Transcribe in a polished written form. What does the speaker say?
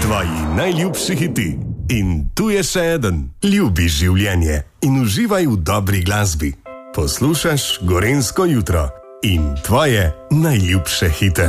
Tvoji najljubši hiti. In tu je še eden. Ljubi življenje in uživaj v dobri glasbi. Poslušaš Gorenjsko jutro in tvoje najljubše hite.